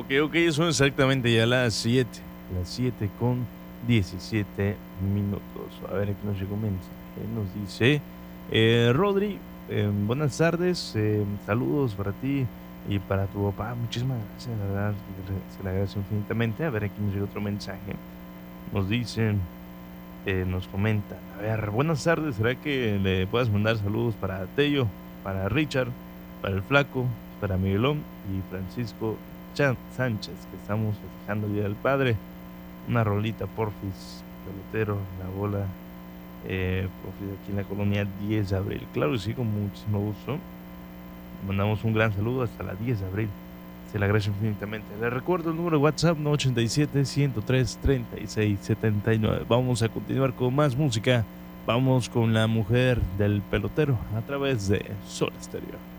Ok, son exactamente ya las 7 con 17 minutos. A ver, aquí nos llegó un mensaje. Nos dice, Rodri, buenas tardes, saludos para ti y para tu papá. Muchísimas gracias, la verdad, se le agradece infinitamente. A ver, aquí nos llega otro mensaje. Nos dicen, nos comentan, a ver, buenas tardes, ¿será que le puedas mandar saludos para Tello, para Richard, para el Flaco, para Miguelón y Francisco Sánchez, que estamos festejando el Día del Padre? Una rolita, porfis, pelotero, la bola, porfis, aquí en la colonia 10 de abril. Claro que sí, con muchísimo gusto. Mandamos un gran saludo hasta la 10 de abril. Se le agradece infinitamente. Le recuerdo el número de WhatsApp 987-103-3679. Vamos a continuar con más música. Vamos con la mujer del pelotero a través de Sol Stereo.